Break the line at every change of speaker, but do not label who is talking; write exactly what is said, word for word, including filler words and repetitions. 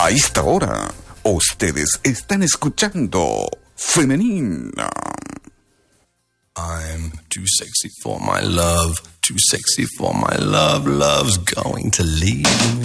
A esta hora, ustedes están escuchando Femenina.
I'm too sexy for my love, too sexy for my love, love's going to leave me.